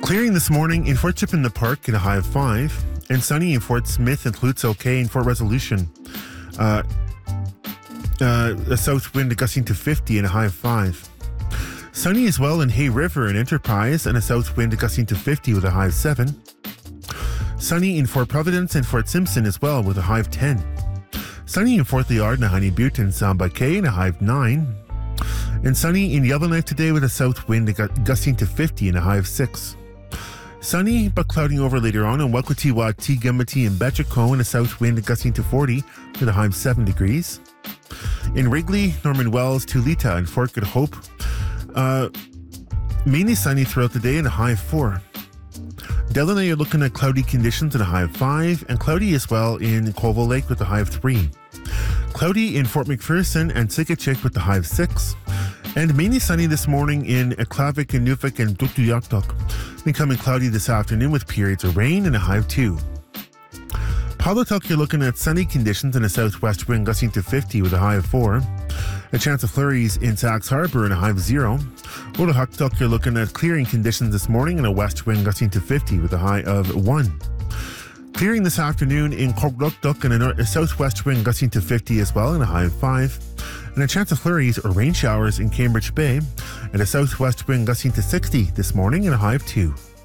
Clearing this morning in Fort Chip in the Park in a high of 5, and sunny in Fort Smith and Klutz OK in Fort Resolution. A south wind gusting to 50 and a high of 5. Sunny as well in Hay River and Enterprise, and a south wind gusting to 50 with a high of 7. Sunny in Fort Providence and Fort Simpson as well with a high of 10. Sunny in Fort Liard and Honey Butte and Samba Cay and a high of 9. And sunny in Yellowknife today with a south wind gusting to 50 and a high of 6. Sunny but clouding over later on in Wakwatiwa, Tigumati and Betchaco, and a south wind gusting to 40 with a high of 7 degrees. In Wrigley, Norman Wells, Tulita and Fort Good Hope, mainly sunny throughout the day and a high of 4. Delano, you're looking at cloudy conditions and a high of 5, and cloudy as well in Colville Lake with a high of 3. Cloudy in Fort McPherson and Sikachik with a high of 6. And mainly sunny this morning in Aklavik and Nuvik and Tuktoyaktuk. Becoming cloudy this afternoon with periods of rain and a high of 2. Pawtucket, you're looking at sunny conditions and a southwest wind gusting to 50 with a high of 4. A chance of flurries in Sax Harbor and a high of 0. Otohuktuk, you're looking at clearing conditions this morning and a west wind gusting to 50 with a high of 1. Clearing this afternoon in Korgluktuk and a southwest wind gusting to 50 as well and a high of 5. And a chance of flurries or rain showers in Cambridge Bay and a southwest wind gusting to 60 this morning and a high of 2.